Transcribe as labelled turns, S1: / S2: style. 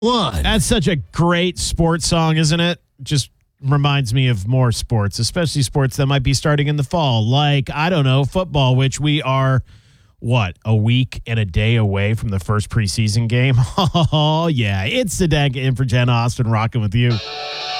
S1: One.
S2: That's such a great sports song, isn't it? Just reminds me of more sports, especially sports that might be starting in the fall, like, I don't know, football, which we are, a week and a day away from the first preseason game? Oh, yeah. It's the Dag in for Jen Austin rocking with you.